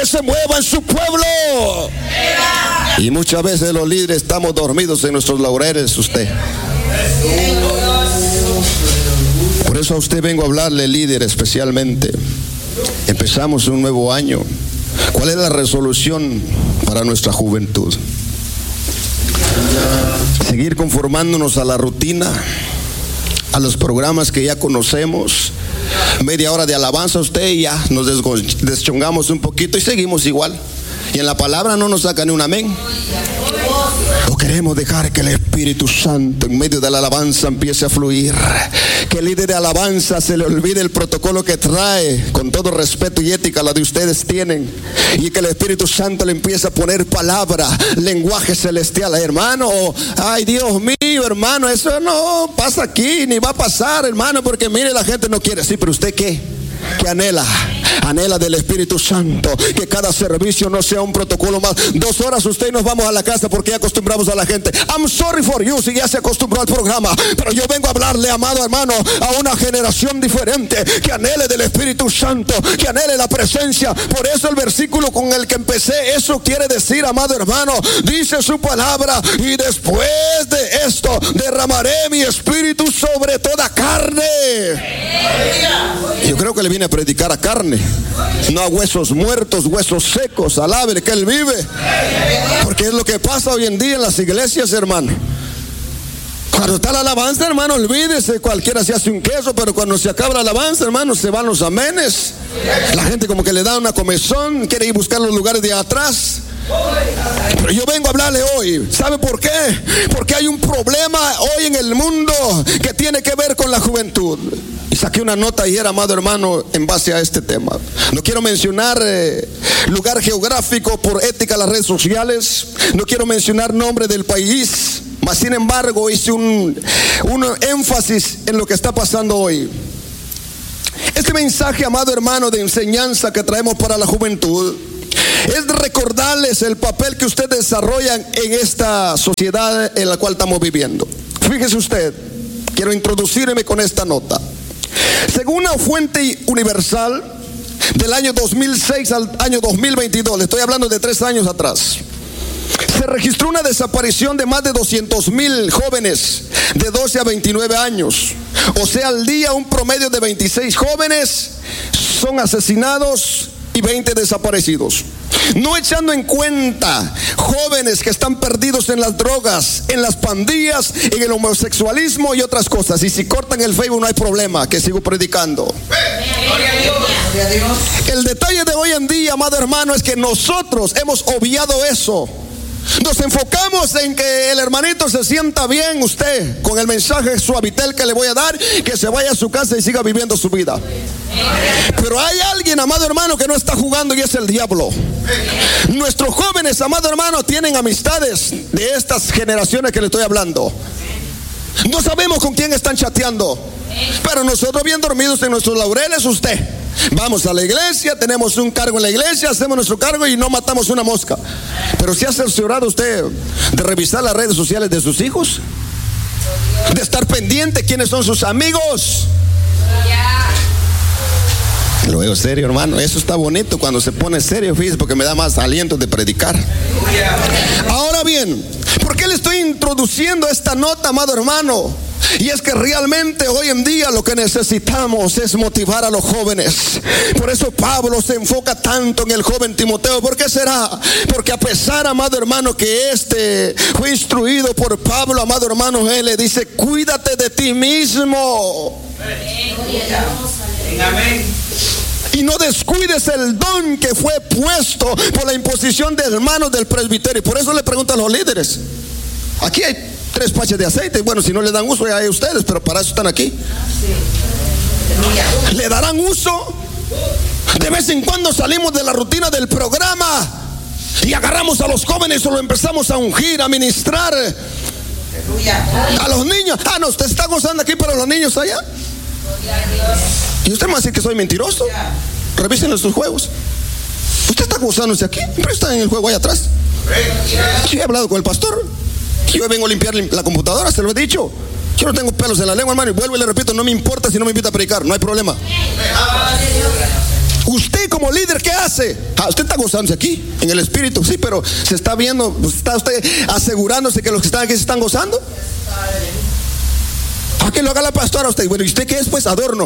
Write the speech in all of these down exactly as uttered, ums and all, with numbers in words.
que se mueva en su pueblo. Y muchas veces los líderes estamos dormidos en nuestros laureles, usted. Por eso a usted vengo a hablarle, líder, especialmente. Empezamos un nuevo año. ¿Cuál es la resolución para nuestra juventud? Seguir conformándonos a la rutina, a los programas que ya conocemos. Media hora de alabanza usted y ya nos deschongamos un poquito y seguimos igual. Y en la palabra no nos saca ni un amén. O queremos dejar que el Espíritu Santo en medio de la alabanza empiece a fluir. Que el líder de alabanza se le olvide el protocolo que trae, con todo respeto y ética la de ustedes tienen. Y que el Espíritu Santo le empiece a poner palabra, lenguaje celestial. Hermano, ay Dios mío, hermano, eso no pasa aquí, ni va a pasar, hermano, porque mire, la gente no quiere. Sí, pero ¿usted qué? ¿Qué anhela? Anhela del Espíritu Santo. Que cada servicio no sea un protocolo más. Dos horas usted y nos vamos a la casa porque ya acostumbramos a la gente. I'm sorry for you si ya se acostumbró al programa. Pero yo vengo a hablarle, amado hermano, a una generación diferente. Que anhele del Espíritu Santo. Que anhele la presencia. Por eso el versículo con el que empecé, eso quiere decir, amado hermano, dice su palabra: y después de esto derramaré mi espíritu sobre toda carne. Yo creo que le viene a predicar a carne, no a huesos muertos, huesos secos. Alábele que Él vive. Porque es lo que pasa hoy en día en las iglesias, hermano. Cuando está la alabanza, hermano, olvídese, cualquiera se hace un queso. Pero cuando se acaba la alabanza, hermano, se van los amenes. La gente como que le da una comezón, quiere ir a buscar los lugares de atrás. Pero yo vengo a hablarle hoy. ¿Sabe por qué? Porque hay un problema hoy en el mundo que tiene que ver con la juventud. Y saqué una nota ayer, amado hermano, en base a este tema. No quiero mencionar eh, lugar geográfico por ética en las redes sociales. No quiero mencionar nombre del país. Mas sin embargo hice un, un énfasis en lo que está pasando hoy. Este mensaje, amado hermano, de enseñanza que traemos para la juventud es recordarles el papel que ustedes desarrollan en esta sociedad en la cual estamos viviendo. Fíjese usted, quiero introducirme con esta nota. Según una fuente universal, del año dos mil seis al año dos mil veintidós, le estoy hablando de tres años atrás, se registró una desaparición de más de doscientos mil jóvenes de doce a veintinueve años. O sea, al día un promedio de veintiséis jóvenes son asesinados y veinte desaparecidos. No echando en cuenta jóvenes que están perdidos en las drogas, en las pandillas, en el homosexualismo y otras cosas. Y si cortan el Facebook no hay problema, que sigo predicando. Gloria a Dios. Gloria a Dios. El detalle de hoy en día, amado hermano, es que nosotros hemos obviado eso. Nos enfocamos en que el hermanito se sienta bien, usted, con el mensaje suavitel que le voy a dar, que se vaya a su casa y siga viviendo su vida. Pero hay alguien, amado hermano, que no está jugando, y es el diablo. Nuestros jóvenes, amado hermano, tienen amistades de estas generaciones que le estoy hablando. No sabemos con quién están chateando, pero nosotros bien dormidos en nuestros laureles, usted. Vamos a la iglesia, tenemos un cargo en la iglesia, hacemos nuestro cargo y no matamos una mosca. Pero ¿se ha cerciorado usted de revisar las redes sociales de sus hijos? De estar pendiente quiénes son sus amigos. Lo veo serio, hermano. Eso está bonito cuando se pone serio, fíjese, porque me da más aliento de predicar. Ahora bien, ¿por qué le estoy introduciendo esta nota, amado hermano? Y es que realmente hoy en día lo que necesitamos es motivar a los jóvenes. Por eso Pablo se enfoca tanto en el joven Timoteo. ¿Por qué será? Porque a pesar, amado hermano, que este fue instruido por Pablo, amado hermano, él le dice: cuídate de ti mismo. Amén. Y no descuides el don que fue puesto por la imposición de hermanos del presbiterio. Por eso le pregunto a los líderes. Aquí hay tres paches de aceite. Bueno, si no le dan uso ya hay ustedes, pero para eso están aquí. ¿Le darán uso? De vez en cuando salimos de la rutina del programa y agarramos a los jóvenes o lo empezamos a ungir, a ministrar a los niños. Ah, no, usted está gozando aquí, pero los niños allá. Y usted me va a decir que soy mentiroso. Revisen sus juegos. Usted está gozándose aquí, pero está en el juego allá atrás. Yo he hablado con el pastor. Yo vengo a limpiar la computadora, se lo he dicho. Yo no tengo pelos en la lengua, hermano, y vuelvo y le repito, no me importa si no me invita a predicar, no hay problema. Usted como líder, ¿qué hace? Ah, usted está gozándose aquí, en el espíritu, sí, pero se está viendo, está usted asegurándose que los que están aquí se están gozando. ¿A que lo haga la pastora a usted? Bueno, ¿y usted qué es? Pues adorno.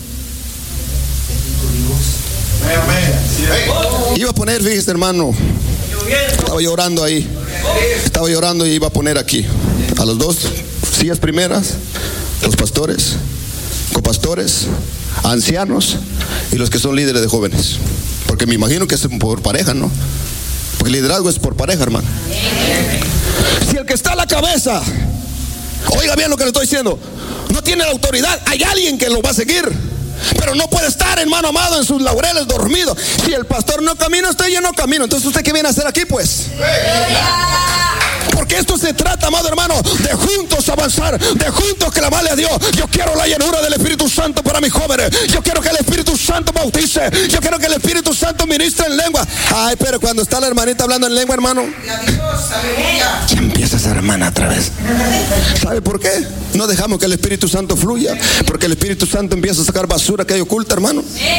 Iba a poner, fíjese hermano, estaba llorando ahí, estaba llorando y iba a poner aquí a los dos sillas primeras, los pastores, copastores, ancianos y los que son líderes de jóvenes, porque me imagino que es por pareja, ¿no? Porque el liderazgo es por pareja, hermano. Si el que está a la cabeza, oiga bien lo que le estoy diciendo, no tiene la autoridad, hay alguien que lo va a seguir, pero no puede estar, hermano amado, en sus laureles dormido. Si el pastor no camina, usted yo no camino. Entonces usted qué viene a hacer aquí, pues. Porque esto se trata, amado hermano, de juntos avanzar, de juntos clamarle a Dios. Yo quiero la llenura del Espíritu Santo para mis jóvenes. Yo quiero que el Espíritu Santo bautice. Yo quiero que el Espíritu Santo ministre en lengua. Ay, pero cuando está la hermanita hablando en lengua, hermano, ya empieza esa hermana otra vez. ¿Sabe por qué? No dejamos que el Espíritu Santo fluya, porque el Espíritu Santo empieza a sacar basura que hay oculta, hermano.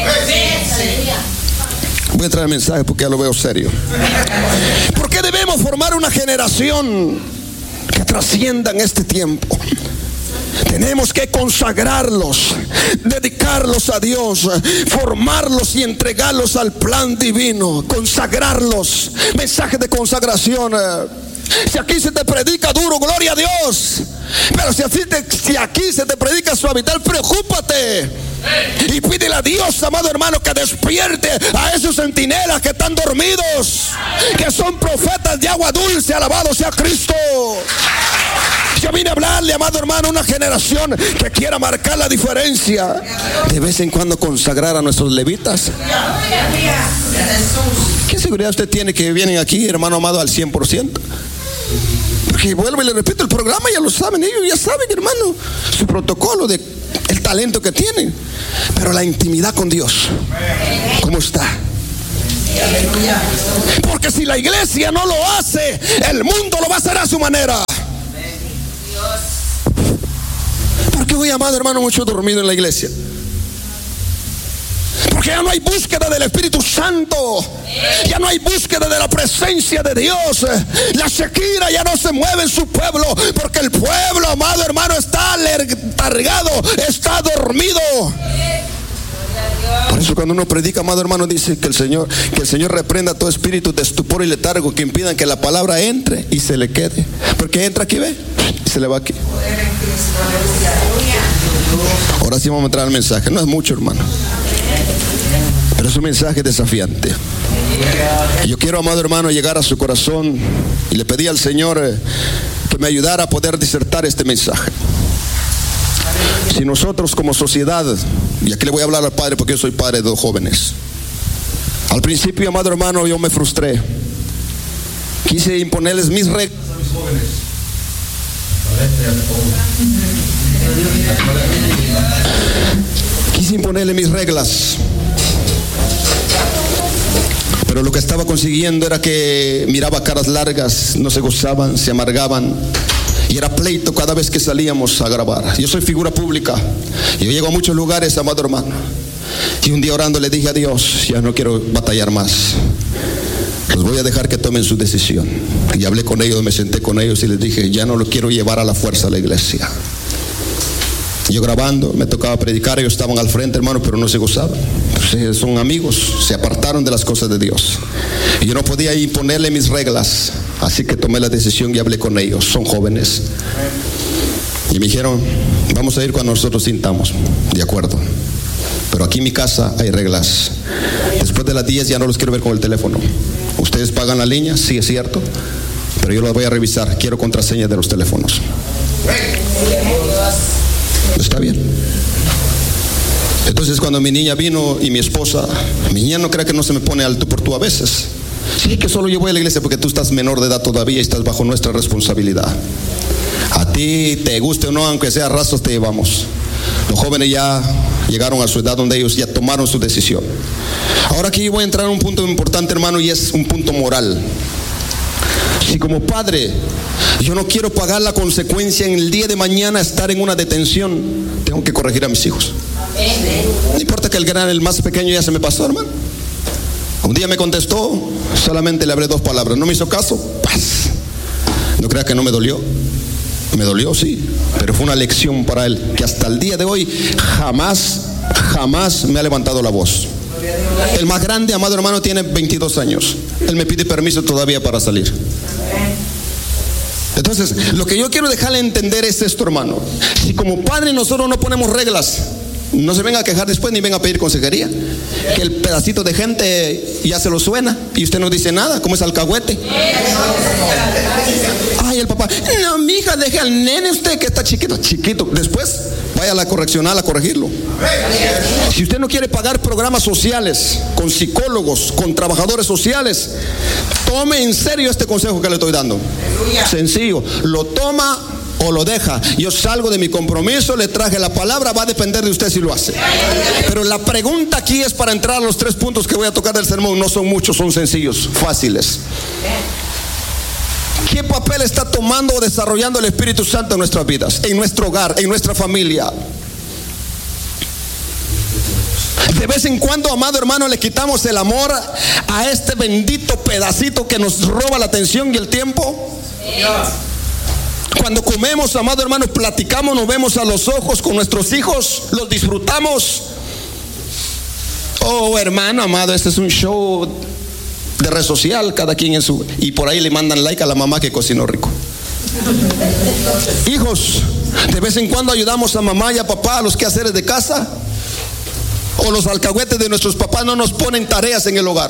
Voy a entrar al mensaje porque ya lo veo serio. ¿Por qué debemos formar una generación que trascienda en este tiempo? Tenemos que consagrarlos, dedicarlos a Dios, formarlos y entregarlos al plan divino. Consagrarlos. Mensaje de consagración. Si aquí se te predica duro, gloria a Dios. Pero si, así te, si aquí se te predica suavital, preocúpate. Y pídele a Dios, amado hermano, que despierte a esos centinelas que están dormidos, que son profetas de agua dulce. Alabado sea Cristo. Yo vine a hablarle, amado hermano, a una generación que quiera marcar la diferencia. De vez en cuando consagrar a nuestros levitas. ¿Qué seguridad usted tiene que vienen aquí, hermano amado, al cien por ciento? Porque vuelvo y le repito, el programa ya lo saben, ellos ya saben, hermano, su protocolo de el talento que tienen. Pero la intimidad con Dios, ¿cómo está? Porque si la iglesia no lo hace, el mundo lo va a hacer a su manera. ¿Por qué voy, amado hermano, mucho dormido en la iglesia? Porque ya no hay búsqueda del Espíritu Santo. Ya no hay búsqueda de la presencia de Dios. La Shekina ya no se mueve en su pueblo, porque el pueblo, amado hermano, está letargado, está dormido. Por eso cuando uno predica, amado hermano, dice que el Señor, que el Señor reprenda todo espíritu de estupor y letargo que impidan que la palabra entre y se le quede. Porque entra aquí, ve, y se le va aquí. Ahora sí vamos a entrar al mensaje. No es mucho, hermano, pero es un mensaje desafiante. Yo quiero, amado hermano, llegar a su corazón, y le pedí al Señor eh, que me ayudara a poder disertar este mensaje. Si nosotros como sociedad, y aquí le voy a hablar al padre porque yo soy padre de dos jóvenes. Al principio, amado hermano, yo me frustré. Quise imponerles mis reglas a mis jóvenes. Quise imponerle mis reglas. Pero lo que estaba consiguiendo era que miraba caras largas, no se gozaban, se amargaban. Y era pleito cada vez que salíamos a grabar. Yo soy figura pública. Yo llego a muchos lugares, amado hermano. Y un día orando le dije a Dios, ya no quiero batallar más. Los voy a dejar que tomen su decisión. Y hablé con ellos, me senté con ellos y les dije, ya no lo quiero llevar a la fuerza a la iglesia. Yo grabando, me tocaba predicar, ellos estaban al frente, hermano, pero no se gozaban. Pues son amigos, se apartaron de las cosas de Dios. Y yo no podía imponerle mis reglas, así que tomé la decisión y hablé con ellos. Son jóvenes. Y me dijeron, vamos a ir cuando nosotros sintamos. De acuerdo. Pero aquí en mi casa hay reglas. Después de las diez ya no los quiero ver con el teléfono. Ustedes pagan la línea, sí es cierto, pero yo las voy a revisar. Quiero contraseñas de los teléfonos. Está bien. Entonces cuando mi niña vino y mi esposa, mi niña no cree que no se me pone alto por tú a veces. Sí, que solo yo voy a la iglesia porque tú estás menor de edad todavía y estás bajo nuestra responsabilidad. A ti te guste o no, aunque sea rastros te llevamos. Los jóvenes ya llegaron a su edad donde ellos ya tomaron su decisión. Ahora aquí voy a entrar a un punto importante, hermano, y es un punto moral. Si como padre yo no quiero pagar la consecuencia en el día de mañana estar en una detención, tengo que corregir a mis hijos. No importa que el gran, el más pequeño ya se me pasó, hermano. Un día me contestó, solamente le hablé dos palabras, no me hizo caso, paz. No crea que no me dolió. Me dolió, sí, pero fue una lección para él, que hasta el día de hoy jamás, jamás me ha levantado la voz. El más grande, amado hermano, tiene veintidós años. Él me pide permiso todavía para salir. Entonces, lo que yo quiero dejarle entender es esto, hermano. Si como padre nosotros no ponemos reglas, no se venga a quejar después ni venga a pedir consejería. Que el pedacito de gente ya se lo suena y usted no dice nada, como es alcahuete. Ay, el papá, no, mi hija, deje al nene usted que está chiquito, chiquito. Después vaya a la correccional a corregirlo. Si usted no quiere pagar programas sociales con psicólogos, con trabajadores sociales, tome en serio este consejo que le estoy dando. Sencillo, lo toma o lo deja. Yo salgo de mi compromiso, le traje la palabra, va a depender de usted si lo hace. Pero la pregunta aquí es para entrar a los tres puntos que voy a tocar del sermón. No son muchos, son sencillos, fáciles. ¿Qué papel está tomando o desarrollando el Espíritu Santo en nuestras vidas, en nuestro hogar, en nuestra familia? De vez en cuando, amado hermano, le quitamos el amor a este bendito pedacito que nos roba la atención y el tiempo. Cuando comemos, amado hermano, platicamos, nos vemos a los ojos con nuestros hijos, los disfrutamos. Oh, hermano amado, este es un show de red social, cada quien en su... Y por ahí le mandan like a la mamá que cocinó rico. Hijos, de vez en cuando ayudamos a mamá y a papá a los quehaceres de casa. O los alcahuetes de nuestros papás no nos ponen tareas en el hogar.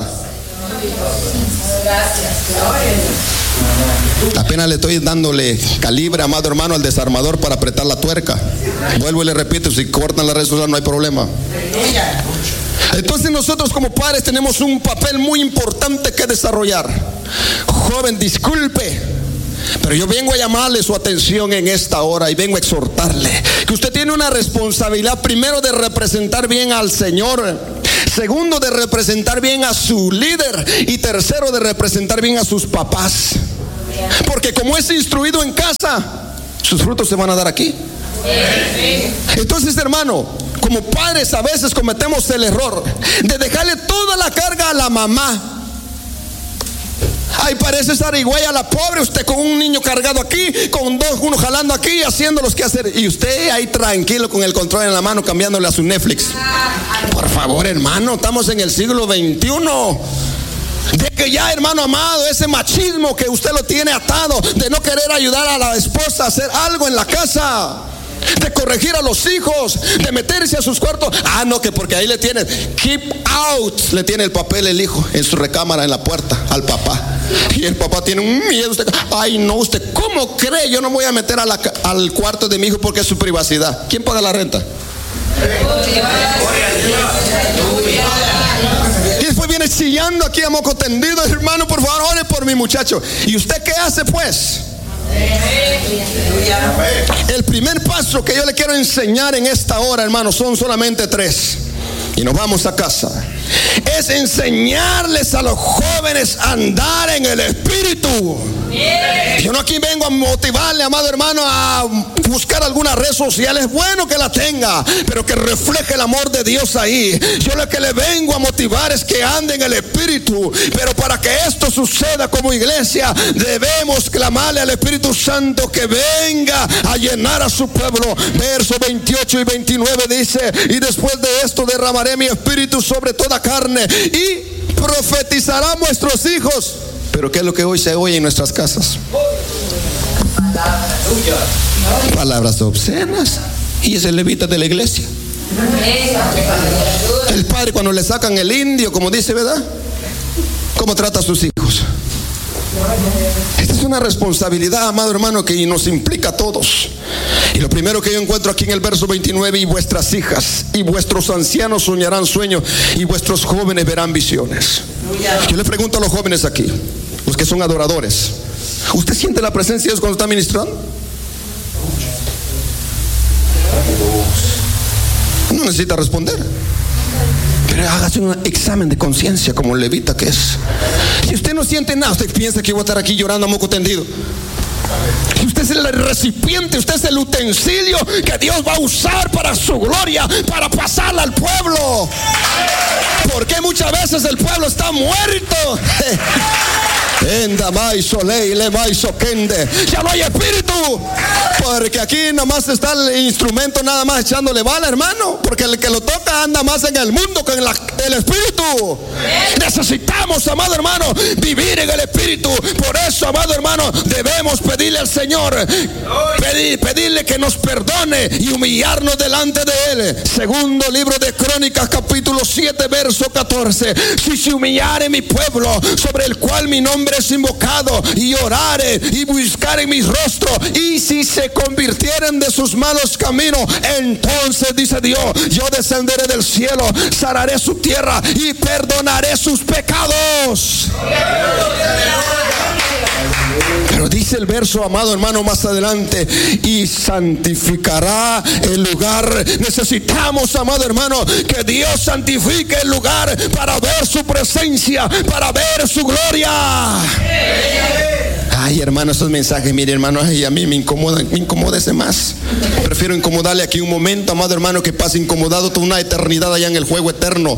Apenas le estoy dándole calibre, amado hermano, al desarmador para apretar la tuerca. Vuelvo y le repito, si cortan la red social no hay problema. Entonces nosotros como padres tenemos un papel muy importante que desarrollar. Joven, disculpe, pero yo vengo a llamarle su atención en esta hora y vengo a exhortarle que usted tiene una responsabilidad, primero de representar bien al Señor, segundo de representar bien a su líder y tercero de representar bien a sus papás. Porque como es instruido en casa, sus frutos se van a dar aquí. Entonces, hermano, como padres a veces cometemos el error de dejarle toda la carga a la mamá. Ay, parece zarigüeya la pobre, usted con un niño cargado aquí, con dos, uno jalando aquí, haciendo los que hacer, y usted ahí tranquilo con el control en la mano, cambiándole a su Netflix. Por favor, hermano, estamos en el siglo veintiuno. De que ya, hermano amado, ese machismo que usted lo tiene atado, de no querer ayudar a la esposa a hacer algo en la casa, de corregir a los hijos, de meterse a sus cuartos. Ah, no, que porque ahí le tiene keep out, le tiene el papel el hijo en su recámara en la puerta al papá. Y el papá tiene un miedo. Usted, ay, no, usted, ¿cómo cree? Yo no voy a meter a la, al cuarto de mi hijo porque es su privacidad. ¿Quién paga la renta? Y después viene chillando aquí a moco tendido. Hermano, por favor, ore por mi muchacho. ¿Y usted qué hace pues? El primer paso que yo le quiero enseñar en esta hora, hermano, son solamente tres. Y nos vamos a casa. Es enseñarles a los jóvenes a andar en el Espíritu. Yo no aquí vengo a motivarle, amado hermano, a buscar alguna red social. Es bueno que la tenga, pero que refleje el amor de Dios ahí. Yo lo que le vengo a motivar es que ande en el Espíritu. Pero para que esto suceda como iglesia, debemos clamarle al Espíritu Santo que venga a llenar a su pueblo. Versos veintiocho y veintinueve dice: y después de esto derramaré mi Espíritu sobre toda carne y profetizarán vuestros hijos. Pero ¿qué es lo que hoy se oye en nuestras casas? Palabras obscenas. Y es el levita de la iglesia. El padre cuando le sacan el indio, como dice, ¿verdad? ¿Cómo trata a sus hijos? Esta es una responsabilidad, amado hermano, que nos implica a todos. Y lo primero que yo encuentro aquí en el verso veintinueve: y vuestras hijas y vuestros ancianos soñarán sueños, y vuestros jóvenes verán visiones. Yo le pregunto a los jóvenes aquí, los que son adoradores, ¿usted siente la presencia de Dios cuando está ministrando? No necesita responder, pero hágase un examen de conciencia como el levita que es. Si usted no siente nada, usted piensa que voy a estar aquí llorando a moco tendido. Usted es el recipiente, usted es el utensilio que Dios va a usar para su gloria, para pasarla al pueblo. Porque muchas veces el pueblo está muerto. Ya no hay espíritu. Porque aquí nada más está el instrumento nada más echándole bala, hermano. Porque el que lo toca anda más en el mundo que en la, el espíritu. Necesitamos, amado hermano, vivir en el espíritu. Por eso, amado hermano, debemos pedirle al Señor, pedir, pedirle que nos perdone y humillarnos delante de Él. Segundo libro de Crónicas, capítulo siete, verso catorce. Si se humillare mi pueblo, sobre el cual mi nombre es invocado, y orare y buscare mi rostro, y si se convirtieren de sus malos caminos, entonces dice Dios, yo descenderé del cielo, sanaré su tierra y perdonaré sus pecados. Pero dice el verso, amado hermano, más adelante, y santificará el lugar. Necesitamos, amado hermano, que Dios santifique el lugar para ver su presencia, para ver su gloria. Ay, hermano, esos mensajes, mire, hermano, ay, a mí me incomodan, me incomódese más. Prefiero incomodarle aquí un momento, amado hermano, que pase incomodado toda una eternidad allá en el juego eterno.